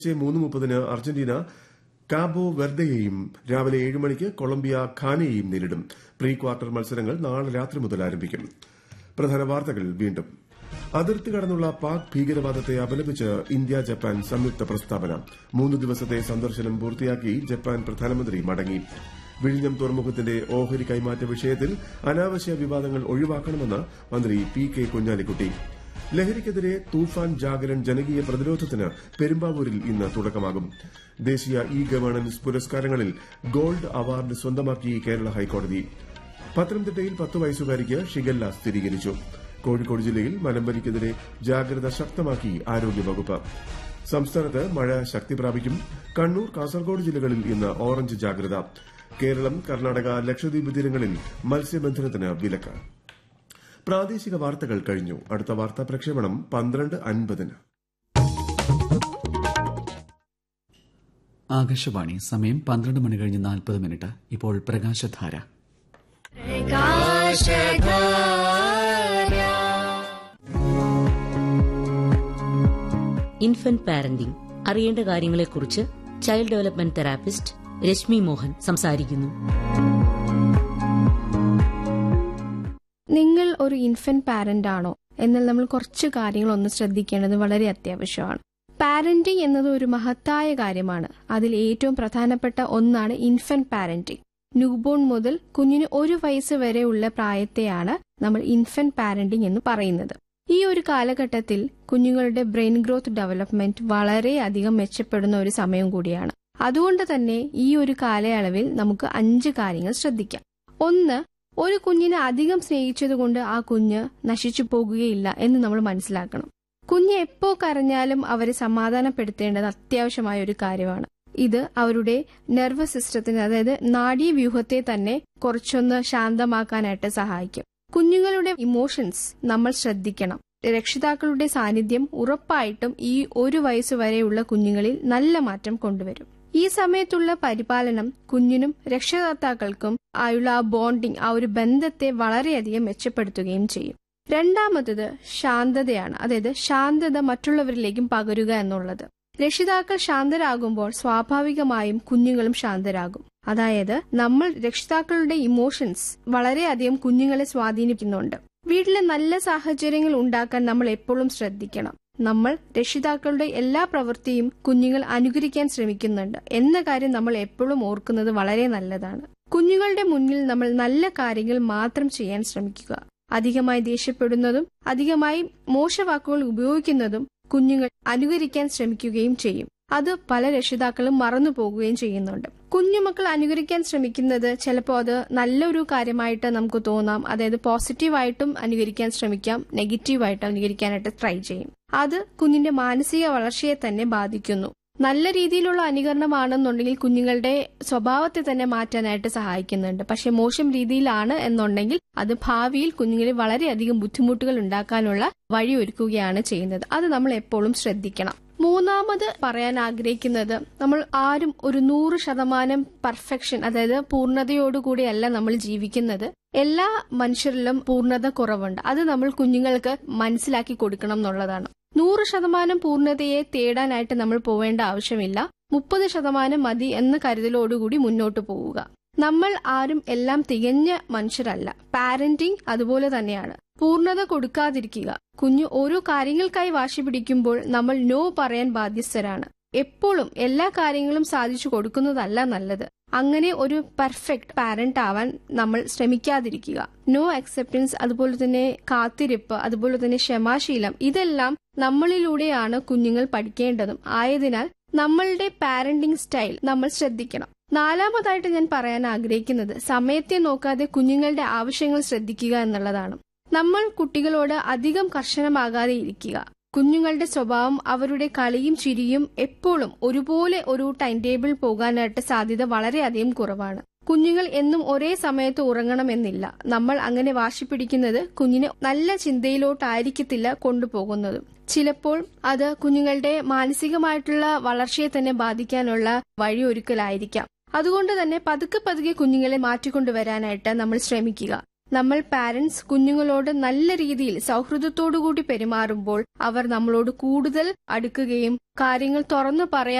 3:30 Argentina Cabo വെർഡെയെയും രാവിലെ 7 മണിക്ക് Colombia ഘാനയെയും നേരിടും. പ്രീ ക്വാർട്ടർ മത്സരങ്ങൾ നാളെ രാത്രി മുതൽ ആരംഭിക്കും. പ്രധാന വാർത്തകൾ വീണ്ടും. അതിർത്തി കടന്നുള്ള പാക് ഭീകരവാദത്തെ അപലപിച്ച് ഇന്ത്യ ജപ്പാൻ സംയുക്ത പ്രസ്താവന. 3 ദിവസത്തെ സന്ദർശനം പൂർത്തിയാക്കി ജപ്പാൻ പ്രധാനമന്ത്രി മടങ്ങി. വിഴിഞ്ഞം തുറമുഖത്തിന്റെ ഓഹരി കൈമാറ്റ വിഷയത്തിൽ അനാവശ്യ വിവാദങ്ങൾ ഒഴിവാക്കണമെന്ന് മന്ത്രി പി.കെ. കുഞ്ഞാലിക്കുട്ടി. ലഹരിക്കെതിരെ തൂഫാൻ ജാഗരൺ ജനകീയ പ്രതിരോധത്തിന് പെരുമ്പാവൂരിൽ ഇന്ന് തുടക്കമാകും. ദേശീയ ഇ ഗവേണൻസ് പുരസ്കാരങ്ങളിൽ ഗോൾഡ് അവാർഡ് സ്വന്തമാക്കി കേരള ഹൈക്കോടതി. പത്തനംതിട്ടയിൽ 10 വയസ്സുകാരിക്ക് ഷിഗല്ല സ്ഥിരീകരിച്ചു. കോഴിക്കോട് ജില്ലയിൽ മലമ്പനിക്കെതിരെ ജാഗ്രത ശക്തമാക്കി ആരോഗ്യവകുപ്പ്. സംസ്ഥാനത്ത് മഴ ശക്തി പ്രാപിക്കും. കണ്ണൂർ, കാസർഗോഡ് ജില്ലകളിൽ ഇന്ന് ഓറഞ്ച് ജാഗ്രത. കേരളം, കർണാടക, ലക്ഷദ്വീപ് തീരങ്ങളിൽ മത്സ്യബന്ധനത്തിന് വിലക്ക്. പ്രാദേശിക വാർത്തകൾ കഴിഞ്ഞു. അടുത്ത വാർത്താ പ്രക്ഷേപണം 12:50. ആകാശവാണി. സമയം 12 മണി കഴിഞ്ഞ് 40 മിനിറ്റ്. ഇപ്പോൾ പ്രകാശധാര. ഇൻഫന്റ് പാരന്റിംഗ് അറിയേണ്ട കാര്യങ്ങളെക്കുറിച്ച് child development therapist Rashmi Mohan സംസാരിക്കുന്നു. നിങ്ങൾ ഒരു ഇൻഫന്റ് പാരന്റ് ആണോ എന്നാൽ നമ്മൾ കുറച്ച് കാര്യങ്ങൾ ഒന്ന് ശ്രദ്ധിക്കേണ്ടത് വളരെ അത്യാവശ്യമാണ്. പാരന്റിംഗ് എന്നത് ഒരു മഹത്തായ കാര്യമാണ്. അതിൽ ഏറ്റവും പ്രധാനപ്പെട്ട ഒന്നാണ് ഇൻഫന്റ് പാരന്റിംഗ്. ന്യൂബോൺ മുതൽ കുഞ്ഞിന് 1 വയസ്സ് വരെയുള്ള പ്രായത്തെയാണ് നമ്മൾ ഇൻഫന്റ് പാരന്റിംഗ് എന്ന് പറയുന്നത്. ഈ ഒരു കാലഘട്ടത്തിൽ കുഞ്ഞുങ്ങളുടെ ബ്രെയിൻ ഗ്രോത്ത് ഡെവലപ്മെന്റ് വളരെയധികം മെച്ചപ്പെടുന്ന ഒരു സമയം കൂടിയാണ്. അതുകൊണ്ട് തന്നെ ഈ ഒരു കാലയളവിൽ നമുക്ക് 5 കാര്യങ്ങൾ ശ്രദ്ധിക്കാം. 1, ഒരു കുഞ്ഞിനെ അധികം സ്നേഹിച്ചതുകൊണ്ട് ആ കുഞ്ഞ് നശിച്ചു പോകുകയില്ല എന്ന് നമ്മൾ മനസ്സിലാക്കണം. കുഞ്ഞ് എപ്പോ കരഞ്ഞാലും അവരെ സമാധാനപ്പെടുത്തേണ്ടത് അത്യാവശ്യമായ ഒരു കാര്യമാണ്. ഇത് അവരുടെ നെർവസ് സിസ്റ്റത്തിന്, അതായത് നാഡീവ്യൂഹത്തെ തന്നെ കുറച്ചൊന്ന് ശാന്തമാക്കാനായിട്ട് സഹായിക്കും. കുഞ്ഞുങ്ങളുടെ ഇമോഷൻസ് നമ്മൾ ശ്രദ്ധിക്കണം. രക്ഷിതാക്കളുടെ സാന്നിധ്യം ഉറപ്പായിട്ടും ഈ 1 വയസ്സ് വരെയുള്ള കുഞ്ഞുങ്ങളിൽ നല്ല മാറ്റം കൊണ്ടുവരും. ഈ സമയത്തുള്ള പരിപാലനം കുഞ്ഞിനും രക്ഷകർത്താക്കൾക്കും ആയുള്ള ആ ബോണ്ടിങ്, ആ ഒരു ബന്ധത്തെ വളരെയധികം മെച്ചപ്പെടുത്തുകയും ചെയ്യും. രണ്ടാമത്തത് ശാന്തതയാണ്. അതായത് ശാന്തത മറ്റുള്ളവരിലേക്കും പകരുക എന്നുള്ളത്. രക്ഷിതാക്കൾ ശാന്തരാകുമ്പോൾ സ്വാഭാവികമായും കുഞ്ഞുങ്ങളും ശാന്തരാകും. അതായത് നമ്മൾ രക്ഷിതാക്കളുടെ ഇമോഷൻസ് വളരെയധികം കുഞ്ഞുങ്ങളെ സ്വാധീനിക്കുന്നുണ്ട്. വീട്ടിലെ നല്ല സാഹചര്യങ്ങൾ ഉണ്ടാക്കാൻ നമ്മൾ എപ്പോഴും ശ്രദ്ധിക്കണം. നമ്മൾ രക്ഷിതാക്കളുടെ എല്ലാ പ്രവൃത്തിയും കുഞ്ഞുങ്ങൾ അനുകരിക്കാൻ ശ്രമിക്കുന്നുണ്ട് എന്ന കാര്യം നമ്മൾ എപ്പോഴും ഓർക്കുന്നത് വളരെ നല്ലതാണ്. കുഞ്ഞുങ്ങളുടെ മുന്നിൽ നമ്മൾ നല്ല കാര്യങ്ങൾ മാത്രം ചെയ്യാൻ ശ്രമിക്കുക. അധികമായി ദേഷ്യപ്പെടുന്നതും അധികമായി മോശവാക്കുകൾ ഉപയോഗിക്കുന്നതും കുഞ്ഞുങ്ങൾ അനുകരിക്കാൻ ശ്രമിക്കുകയും ചെയ്യും. അത് പല രക്ഷിതാക്കളും മറന്നു പോകുകയും ചെയ്യുന്നുണ്ട്. കുഞ്ഞുമക്കൾ അനുകരിക്കാൻ ശ്രമിക്കുന്നത് ചിലപ്പോൾ അത് നല്ലൊരു കാര്യമായിട്ട് നമുക്ക് തോന്നാം. അതായത് പോസിറ്റീവായിട്ടും അനുകരിക്കാൻ ശ്രമിക്കാം, നെഗറ്റീവായിട്ട് അനുകരിക്കാനായിട്ട് ട്രൈ ചെയ്യും. അത് കുഞ്ഞിന്റെ മാനസിക വളർച്ചയെ തന്നെ ബാധിക്കുന്നു. നല്ല രീതിയിലുള്ള അനുകരണമാണെന്നുണ്ടെങ്കിൽ കുഞ്ഞുങ്ങളുടെ സ്വഭാവത്തെ തന്നെ മാറ്റാനായിട്ട് സഹായിക്കുന്നുണ്ട്. പക്ഷെ മോശം രീതിയിലാണ് എന്നുണ്ടെങ്കിൽ അത് ഭാവിയിൽ കുഞ്ഞുങ്ങളിൽ വളരെയധികം ബുദ്ധിമുട്ടുകൾ ഉണ്ടാക്കാനുള്ള വഴിയൊരുക്കുകയാണ് ചെയ്യുന്നത്. അത് നമ്മൾ എപ്പോഴും ശ്രദ്ധിക്കണം. മൂന്നാമത് പറയാൻ ആഗ്രഹിക്കുന്നത്, നമ്മൾ ആരും ഒരു 100% പെർഫെക്ഷൻ, അതായത് പൂർണ്ണതയോടുകൂടിയല്ല നമ്മൾ ജീവിക്കുന്നത്. എല്ലാ മനുഷ്യരിലും പൂർണ്ണത കുറവുണ്ട്. അത് നമ്മൾ കുഞ്ഞുങ്ങൾക്ക് മനസ്സിലാക്കി കൊടുക്കണം എന്നുള്ളതാണ്. 100% പൂർണ്ണതയെ തേടാനായിട്ട് നമ്മൾ പോവേണ്ട ആവശ്യമില്ല. 30% മതി എന്ന കരുതലോടുകൂടി മുന്നോട്ട് പോവുക. നമ്മൾ ആരും എല്ലാം തികഞ്ഞ മനുഷ്യരല്ല. പാരന്റിംഗ് അതുപോലെ തന്നെയാണ്. പൂർണ്ണത കൊടുക്കാതിരിക്കുക. കുഞ്ഞു ഓരോ കാര്യങ്ങൾക്കായി വാശി പിടിക്കുമ്പോൾ നമ്മൾ നോ പറയാൻ ബാധ്യസ്ഥരാണ്. എപ്പോഴും എല്ലാ കാര്യങ്ങളും സാധിച്ചു കൊടുക്കുന്നതല്ല നല്ലത്. അങ്ങനെ ഒരു പെർഫെക്റ്റ് പാരന്റ് ആവാൻ നമ്മൾ ശ്രമിക്കാതിരിക്കുക. നോ അക്സെപ്റ്റൻസ്, അതുപോലെ തന്നെ കാത്തിരിപ്പ്, അതുപോലെ തന്നെ ക്ഷമാശീലം, ഇതെല്ലാം നമ്മളിലൂടെയാണ് കുഞ്ഞുങ്ങൾ പഠിക്കേണ്ടതും. ആയതിനാൽ നമ്മളുടെ പാരന്റിംഗ് സ്റ്റൈൽ നമ്മൾ ശ്രദ്ധിക്കണം. നാലാമതായിട്ട് ഞാൻ പറയാൻ ആഗ്രഹിക്കുന്നത്, സമയത്തെ നോക്കാതെ കുഞ്ഞുങ്ങളുടെ ആവശ്യങ്ങൾ ശ്രദ്ധിക്കുക എന്നുള്ളതാണ്. നമ്മൾ കുട്ടികളോട് അധികം കർശനമാകാതെ ഇരിക്കുക. കുഞ്ഞുങ്ങളുടെ സ്വഭാവം, അവരുടെ കളിയും ചിരിയും എപ്പോഴും ഒരുപോലെ ഒരു ടൈം ടേബിൾ പോകാനായിട്ട് സാധ്യത വളരെയധികം കുറവാണ്. കുഞ്ഞുങ്ങൾ എന്നും ഒരേ സമയത്ത് ഉറങ്ങണമെന്നില്ല. നമ്മൾ അങ്ങനെ വാശി പിടിക്കുന്നത് കുഞ്ഞിനെ നല്ല ചിന്തയിലോട്ടായിരിക്കത്തില്ല കൊണ്ടുപോകുന്നത്. ചിലപ്പോൾ അത് കുഞ്ഞുങ്ങളുടെ മാനസികമായിട്ടുള്ള വളർച്ചയെ തന്നെ ബാധിക്കാനുള്ള വഴിയൊരുക്കലായിരിക്കാം. അതുകൊണ്ട് തന്നെ പതുക്കെ പതുക്കെ കുഞ്ഞുങ്ങളെ മാറ്റിക്കൊണ്ടുവരാനായിട്ട് നമ്മൾ ശ്രമിക്കുക. നമ്മൾ പാരന്റ്സ് കുഞ്ഞുങ്ങളോട് നല്ല രീതിയിൽ സൗഹൃദത്തോടുകൂടി പെരുമാറുമ്പോൾ അവർ നമ്മളോട് കൂടുതൽ അടുക്കുകയും കാര്യങ്ങൾ തുറന്നു പറയാൻ